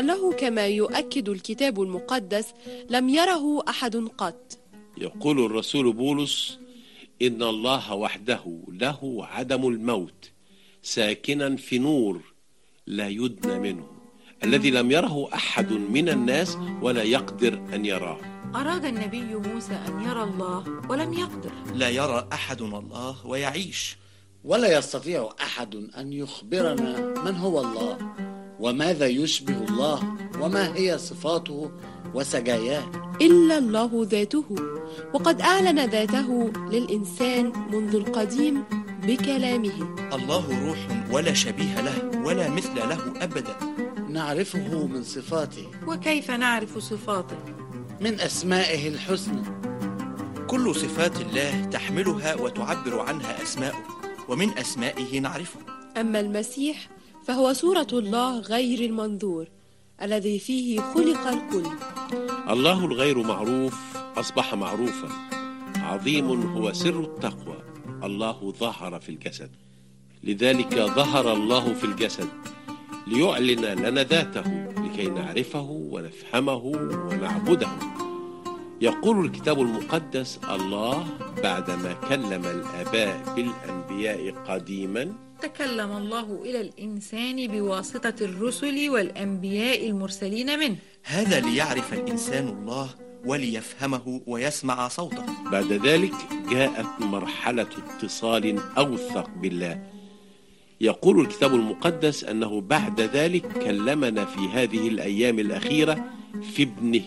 لأنه كما يؤكد الكتاب المقدس لم يره أحد قط. يقول الرسول بولس: إن الله وحده له عدم الموت، ساكنا في نور لا يدنى منه، الذي لم يره أحد من الناس ولا يقدر أن يراه. أراد النبي موسى أن يرى الله ولم يقدر. لا يرى أحد الله ويعيش، ولا يستطيع أحد أن يخبرنا من هو الله وماذا يشبه الله وما هي صفاته وسجاياه إلا الله ذاته، وقد أعلن ذاته للإنسان منذ القديم بكلامه. الله روح ولا شبيه له ولا مثل له أبدا. نعرفه من صفاته. وكيف نعرف صفاته؟ من أسمائه الحسنى. كل صفات الله تحملها وتعبر عنها أسماؤه، ومن أسمائه نعرفه. أما المسيح فهو صورة الله غير المنظور الذي فيه خلق الكل. الله الغير معروف أصبح معروفا. عظيم هو سر التقوى. الله ظهر في الجسد، لذلك ظهر الله في الجسد ليعلن لنا ذاته لكي نعرفه ونفهمه ونعبده. يقول الكتاب المقدس: الله بعدما كلم الآباء بالأنبياء قديما تكلم الله إلى الإنسان بواسطة الرسل والأنبياء المرسلين منه. هذا ليعرف الإنسان الله وليفهمه ويسمع صوته. بعد ذلك جاءت مرحلة اتصال أوثق بالله. يقول الكتاب المقدس أنه بعد ذلك كلمنا في هذه الأيام الأخيرة في ابنه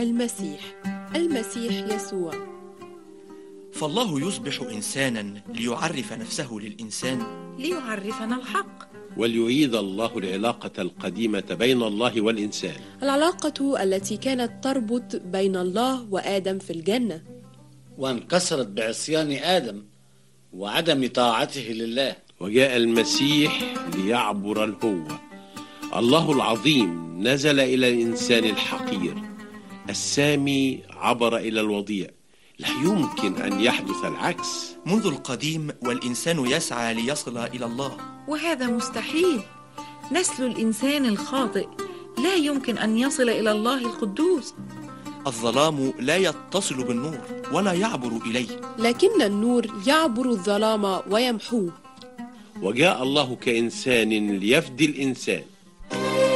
المسيح يسوع. فالله يصبح إنسانا ليعرف نفسه للإنسان، ليعرفنا الحق، وليعيد الله العلاقة القديمة بين الله والإنسان، العلاقة التي كانت تربط بين الله وآدم في الجنة، وانكسرت بعصيان آدم وعدم طاعته لله. وجاء المسيح ليعبر الهوة. الله العظيم نزل إلى الإنسان الحقير، السامي عبر إلى الوضيع. لا يمكن أن يحدث العكس. منذ القديم والإنسان يسعى ليصل إلى الله، وهذا مستحيل. نسل الإنسان الخاطئ لا يمكن أن يصل إلى الله القدوس. الظلام لا يتصل بالنور ولا يعبر إليه، لكن النور يعبر الظلام ويمحوه. وجاء الله كإنسان ليفدي الإنسان.